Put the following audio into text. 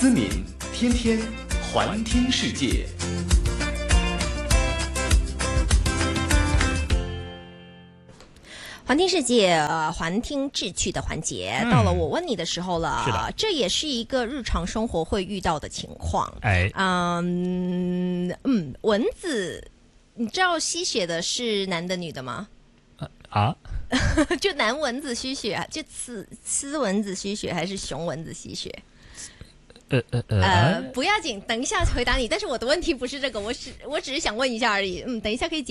思敏天天环听世界。 环听世界，环听志趣的环节，到了我问你的时候了。 是的， 这也是一个日常生活会遇到的情况。蚊子，你知道吸血的是男的女的吗？就男蚊子吸血啊，就雌蚊子吸血还是雄蚊子吸血？不要紧，等一下回答你。但是我的问题不是这个，我只是想问一下而已。等一下可以解。